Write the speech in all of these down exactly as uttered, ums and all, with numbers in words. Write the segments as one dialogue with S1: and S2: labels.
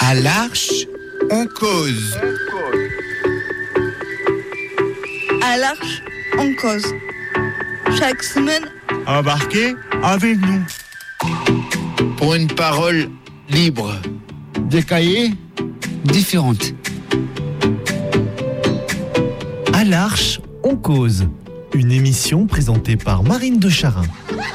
S1: À l'Arche, on cause.
S2: À l'Arche, on cause. Chaque semaine,
S3: embarquez avec nous.
S1: Pour une parole libre.
S3: Des cahiers
S4: différentes.
S5: À l'Arche, on cause. Une émission présentée par Marine de Charin.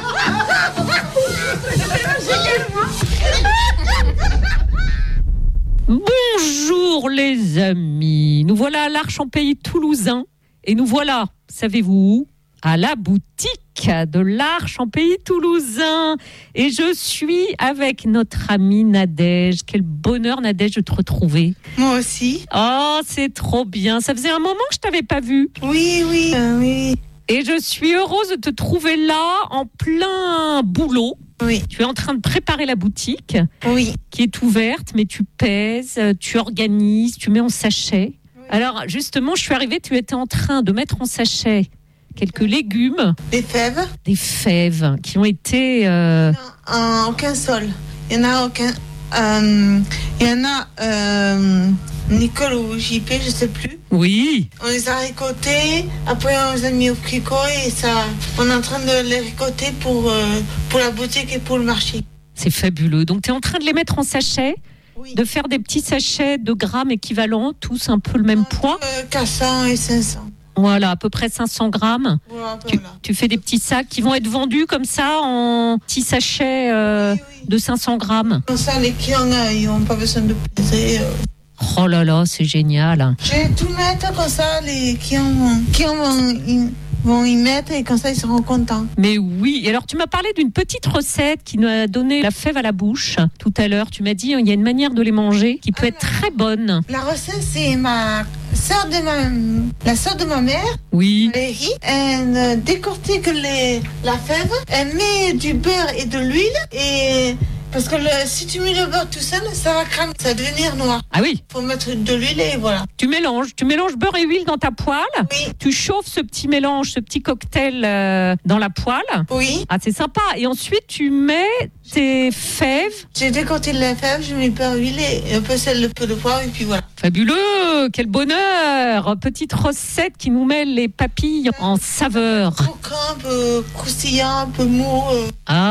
S6: Bonjour les amis, nous voilà à l'Arche en pays toulousain et nous voilà, savez-vous où ? À la boutique de l'Arche en pays toulousain. Et je suis avec notre amie Nadège. Quel bonheur Nadège de te retrouver.
S2: moi aussi.
S6: Oh, c'est trop bien. Ça faisait un moment que je t'avais pas vue.
S2: Oui, oui, euh, oui.
S6: Et je suis heureuse de te trouver là, en plein boulot.
S2: Oui.
S6: Tu es en train de préparer la boutique
S2: Oui.
S6: qui est ouverte, mais tu pèses, tu organises, tu mets en sachet. Oui. Alors justement, je suis arrivée, tu étais en train de mettre en sachet quelques légumes.
S2: Des fèves.
S6: Des fèves qui ont été... Euh...
S2: Non, en aucun sol. Il y en a aucun... Euh, il y en a... Euh, Nicole ou J P, je sais plus.
S6: Oui.
S2: On les a récoltés, après on les a mis au frigo et ça, on est en train de les récolter pour, euh, pour la boutique et pour le marché.
S6: C'est fabuleux. Donc tu es en train de les mettre en sachet,
S2: oui.
S6: De faire des petits sachets de grammes équivalents, tous un peu le même
S2: Entre
S6: poids.
S2: quatre cents et cinq cents.
S6: Voilà, à peu près cinq cents grammes.
S2: Voilà,
S6: tu,
S2: voilà.
S6: tu fais des petits sacs qui vont être vendus comme ça en petits sachets euh, oui, oui. de cinq cents grammes.
S2: Comme ça, les clients, ils n'ont pas besoin de peser. Euh.
S6: Oh là là, c'est génial.
S2: Je vais tout mettre comme ça, les clients, clients vont, y, vont y mettre et comme ça, ils seront contents.
S6: Mais oui, et alors tu m'as parlé d'une petite recette qui nous a donné la fève à la bouche tout à l'heure. Tu m'as dit il y a une manière de les manger qui peut alors, être très bonne.
S2: La recette, c'est ma sœur de ma, la sœur de ma mère.
S6: Oui.
S2: Valérie, elle décortique les, la fève, elle met du beurre et de l'huile et... Parce que le, si tu mets le beurre tout seul, ça va cramer, ça va devenir noir.
S6: Ah oui.
S2: Faut mettre de l'huile et voilà.
S6: Tu mélanges, tu mélanges beurre et huile dans ta poêle.
S2: Oui.
S6: Tu chauffes ce petit mélange, ce petit cocktail euh, dans la poêle.
S2: Oui.
S6: Ah, c'est sympa. Et ensuite, tu mets tes fèves.
S2: J'ai décorté la fève, je mets beurre, huile et un peu sel, un peu de poivre et puis voilà.
S6: Fabuleux, quel bonheur. Petite recette qui nous met les papilles euh, en saveur.
S2: Croquant, un peu croustillant, un peu mou. Euh.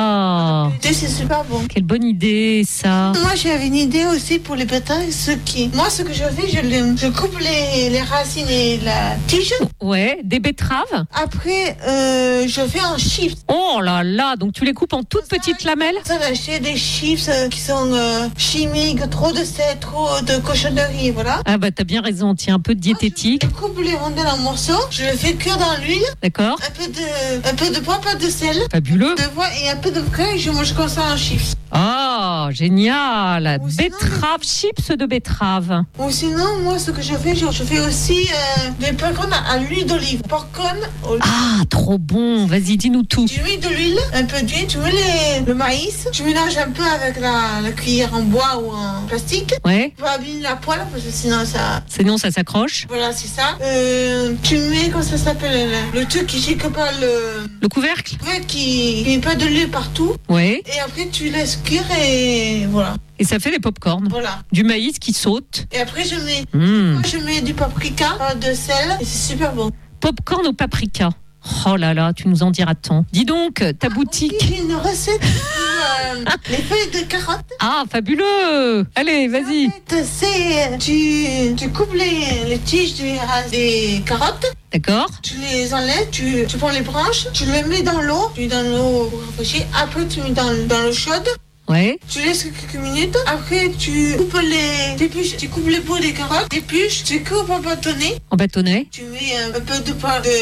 S6: Ah.
S2: C'est super bon.
S6: Quelle bonne idée, ça.
S2: Moi, j'avais une idée aussi pour les betteraves. Ce qui... Moi, ce que je fais, je, les... je coupe les... les racines et la tige.
S6: Ouais, des betteraves.
S2: Après, euh, je fais un chips.
S6: Oh là là, donc tu les coupes en toutes ça, petites lamelles.
S2: Ça, d'acheter des chips euh, qui sont euh, chimiques, trop de sel, trop de cochonneries, voilà.
S6: Ah bah, t'as bien raison, tiens, un peu de diététique.
S2: Je coupe les rondelles en morceaux, je les fais cuire dans l'huile.
S6: D'accord.
S2: Un peu de, un peu de poivre, pas de sel.
S6: Fabuleux.
S2: De poivre et un peu de beurre, je mange comme ça en chips.
S6: Ah, oh, génial.
S2: Ou
S6: betterave, sinon, chips de betterave.
S2: Ou sinon, moi, ce que je fais, je, je fais aussi euh, des popcorn à l'huile d'olive. Popcorn au...
S6: Ah, trop bon. Vas-y, dis-nous tout.
S2: Tu mets de l'huile, un peu d'huile, tu mets les, le maïs, tu mélanges un peu avec la, la cuillère en bois ou en plastique.
S6: Ouais.
S2: Tu vas abîmer la poêle parce que sinon ça...
S6: Sinon, ça s'accroche.
S2: Voilà, c'est ça. Euh, tu mets, comment ça s'appelle, le, le truc qui chique pas le...
S6: Le couvercle.
S2: Le couvercle qui met pas de l'huile partout.
S6: Ouais.
S2: Et après, tu laisses cuire et voilà.
S6: Et ça fait des pop-corn.
S2: Voilà.
S6: Du maïs qui saute.
S2: Et après, je mets,
S6: mmh.
S2: je mets du paprika, de sel, et c'est super bon.
S6: Pop-corn au paprika. Oh là là, tu nous en diras tant. Dis donc, ta
S2: ah,
S6: boutique...
S2: Oui, j'ai une recette pour euh, les feuilles de carottes.
S6: Ah, fabuleux. Allez, vas-y.
S2: En fait, c'est... Tu, tu coupes les, les tiges des, des carottes.
S6: D'accord.
S2: Tu les enlèves, tu, tu prends les branches, tu les mets dans l'eau, tu mets dans l'eau pour rafraîchir. Après, tu mets dans, dans l'eau chaude.
S6: Ouais.
S2: Tu laisses quelques minutes. Après, tu coupes les dépluches, tu coupes les peaux des carottes, dépluches, tu coupes en bâtonnet.
S6: En bâtonnet.
S2: Tu mets un, un peu de,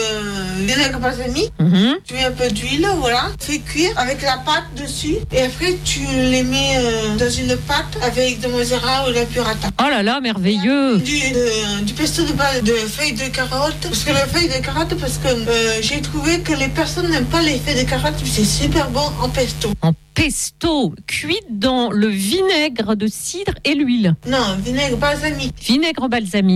S2: de vinaigre balsamique.
S6: Mm-hmm.
S2: Tu mets un peu d'huile, voilà. Fais cuire avec la pâte dessus. Et après, tu les mets euh, dans une pâte avec de mozzarella ou de la burrata.
S6: Oh là là, merveilleux.
S2: Du, de, du pesto de, base, de feuilles de carottes. Parce que les feuilles de carottes, parce que euh, j'ai trouvé que les personnes n'aiment pas les feuilles de carottes. C'est super bon en pesto.
S6: En pesto, cuite dans le vinaigre de cidre et l'huile.
S2: Non, vinaigre balsamique.
S6: Vinaigre balsamique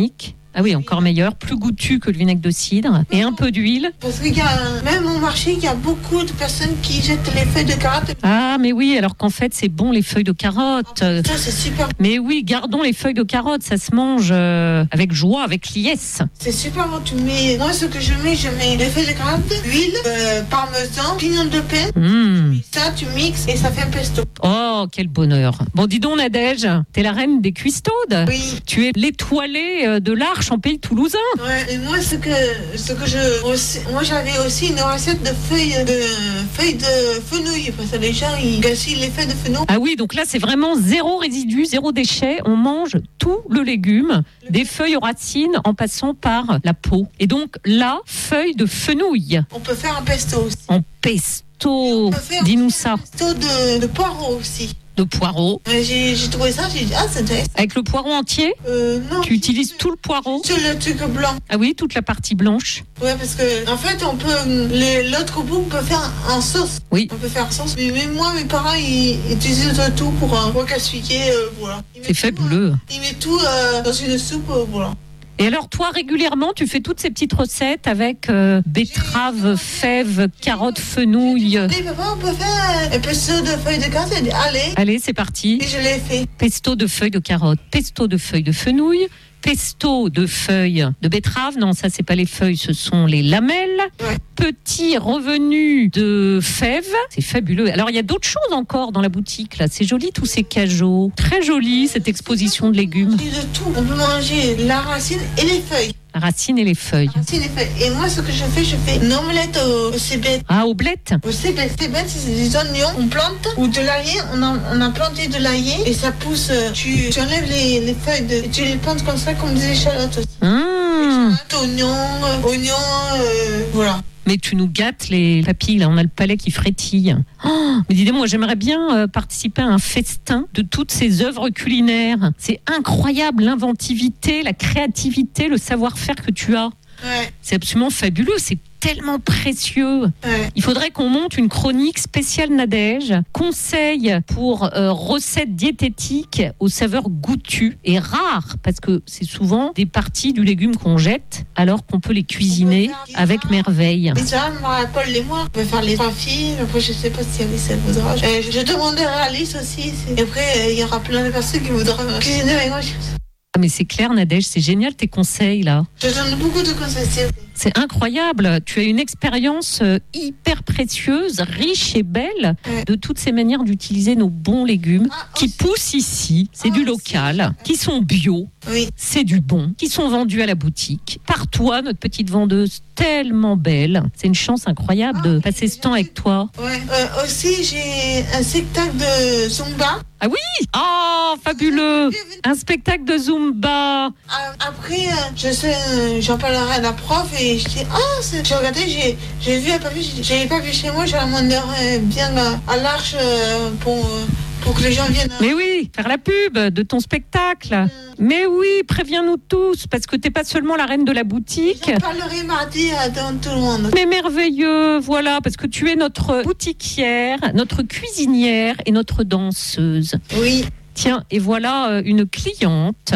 S6: Ah oui, encore meilleur, plus goûtu que le vinaigre de cidre et un peu d'huile.
S2: Parce qu'il y a, même au marché, il y a beaucoup de personnes qui jettent les feuilles de carottes.
S6: Ah, mais oui, alors qu'en fait, c'est bon les feuilles de carottes.
S2: Ça, c'est super.
S6: Mais oui, gardons les feuilles de carottes, ça se mange euh, avec joie, avec liesse.
S2: C'est super bon, tu mets... Moi, ce que je mets, je mets les feuilles de carottes, huile, euh, parmesan, pignon de pain.
S6: Mmh.
S2: Ça, tu mixes et ça fait un pesto.
S6: Oh, quel bonheur. Bon, dis donc, Nadège, t'es la reine des cuistaudes.
S2: Oui.
S6: Tu es l'étoilée de l'Arche en pays toulousain.
S2: Ouais, et moi, ce que, ce que je... Aussi, moi, j'avais aussi une recette de feuilles de, feuilles de fenouil. Parce que les gens, ils gaspillent les feuilles de fenouil.
S6: Ah oui, donc là, c'est vraiment zéro résidu, zéro déchet. On mange tout le légume, des feuilles aux racines en passant par la peau. Et donc là, feuilles de fenouil.
S2: On peut faire un pesto aussi.
S6: En pesto. Dis-nous ça.
S2: Un pesto de, de poireaux aussi.
S6: De poireaux.
S2: Ouais, j'ai, j'ai trouvé ça, j'ai dit, ah, c'est intéressant.
S6: Avec le poireau entier?
S2: Euh, non.
S6: Tu utilises tout le poireau?
S2: Sur le truc blanc.
S6: Ah oui, toute la partie blanche.
S2: Ouais, parce que, en fait, on peut, les, l'autre bout, on peut faire en sauce.
S6: Oui.
S2: On peut faire en sauce. Mais même moi, mes parents, ils, ils utilisent tout pour un recasse-piquer, euh, voilà.
S6: C'est fabuleux.
S2: Ils mettent tout euh, dans une soupe, euh, voilà.
S6: Et alors, toi, régulièrement, tu fais toutes ces petites recettes avec euh, betteraves, fèves, carottes, fenouil.
S2: Et papa, on peut faire un pesto de feuilles de carotte. Elle dit, allez.
S6: Allez, c'est parti.
S2: Et je l'ai fait.
S6: Pesto de feuilles de carotte, pesto de feuilles de fenouil, pesto de feuilles de betterave. Non, ça, c'est pas les feuilles, ce sont les lamelles.
S2: Ouais.
S6: Petit revenu de fèves. C'est fabuleux. Alors, il y a d'autres choses encore dans la boutique, là. C'est joli, tous ces cajots. Très joli, cette exposition de légumes.
S2: De tout. On peut manger la racine et les feuilles.
S6: La racine et les feuilles.
S2: La racine et les feuilles. Et moi, ce que je fais, je fais une omelette au, au cébette.
S6: Ah, aux blettes.
S2: Au cébette. Cébette, c'est des oignons. On plante ou de l'ail. On a, on a planté de l'ail et ça pousse. Tu, tu enlèves les, les feuilles de, et tu les plantes comme ça, comme des échalotes aussi.
S6: Mmh.
S2: Échalotes, oignons, oignons, euh, voilà.
S6: Mais tu nous gâtes les papilles, là, on a le palais qui frétille. Oh, mais dis-moi, moi j'aimerais bien euh, participer à un festin de toutes ces œuvres culinaires. C'est incroyable l'inventivité, la créativité, le savoir-faire que tu as.
S2: Ouais.
S6: C'est absolument fabuleux, c'est tellement précieux.
S2: Ouais.
S6: Il faudrait qu'on monte une chronique spéciale Nadège, conseils pour euh, recettes diététiques aux saveurs goûtues et rares, parce que c'est souvent des parties du légume qu'on jette, alors qu'on peut les cuisiner avec merveille.
S2: Et ça, Paul et moi, on peut faire les trois filles. Après, je sais pas si Alice elle voudra. Euh, je demanderai à Alice aussi. Et après, il y aura plein de personnes qui voudront cuisiner avec moi.
S6: Ah mais c'est clair Nadège, c'est génial tes conseils là.
S2: Je donne beaucoup de conseils.
S6: C'est incroyable, tu as une expérience euh, hyper précieuse, riche et belle
S2: ouais.
S6: de toutes ces manières d'utiliser nos bons légumes
S2: ah,
S6: qui
S2: aussi.
S6: poussent ici, c'est ah, du local, aussi. Qui sont bio,
S2: oui.
S6: C'est du bon, qui sont vendus à la boutique. Par toi, notre petite vendeuse tellement belle, c'est une chance incroyable ah, de oui, passer ce temps avec toi.
S2: Ouais. Euh, aussi, j'ai un spectacle de Zumba.
S6: Ah oui, oh fabuleux, un spectacle de Zumba.
S2: Après, je sais, j'en parlerai à la prof et je dis ah, c'est... j'ai regardé, j'ai, j'ai vu un papier, j'avais pas vu chez moi, je demanderai bien à, à l'Arche pour, pour que les gens viennent.
S6: Mais oui, faire la pub de ton spectacle. Mmh. Mais oui, préviens-nous tous, parce que t'es pas seulement la reine de la boutique.
S2: J'en parlerai mardi devant tout le monde.
S6: Mais merveilleux, voilà, parce que tu es notre boutiquière, notre cuisinière et notre danseuse.
S2: Oui.
S6: Tiens, et voilà une cliente.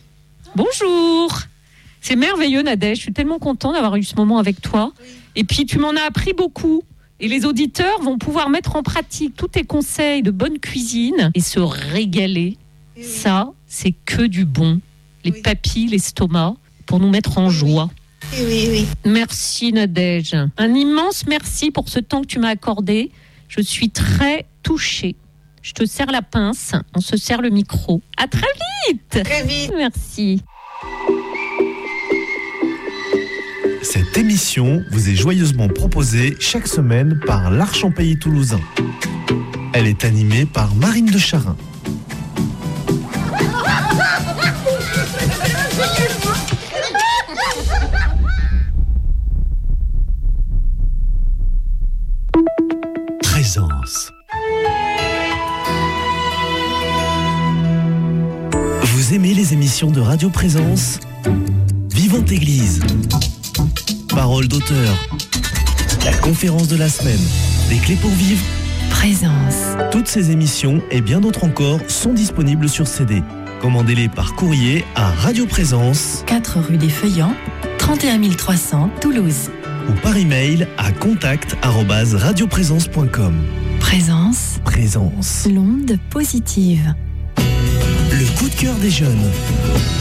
S6: Bonjour. C'est merveilleux, Nadège. Je suis tellement contente d'avoir eu ce moment avec toi. Oui. Et puis, tu m'en as appris beaucoup. Et les auditeurs vont pouvoir mettre en pratique tous tes conseils de bonne cuisine et se régaler. Oui. Ça, c'est que du bon. Les oui. papilles, l'estomac, pour nous mettre en oui. joie.
S2: Oui, oui, oui.
S6: Merci, Nadège. Un immense merci pour ce temps que tu m'as accordé. Je suis très touchée. Je te serre la pince, on se serre le micro. À très vite.
S2: Très vite.
S6: Merci.
S5: Cette émission vous est joyeusement proposée chaque semaine par l'Arche en pays toulousain. Elle est animée par Marine de Charin. Présence. Vous aimez les émissions de Radio Présence ? Vivante Église. Parole d'auteur. La conférence de la semaine. Des clés pour vivre.
S4: Présence.
S5: Toutes ces émissions et bien d'autres encore sont disponibles sur C D. Commandez-les par courrier à Radio Présence
S4: quatre rue des Feuillants, trente et un mille trois cents, Toulouse.
S5: ou par email à contact arobase radioprésence point com.
S4: Présence,
S5: Présence.
S4: l'onde positive.
S5: Le coup de cœur des jeunes.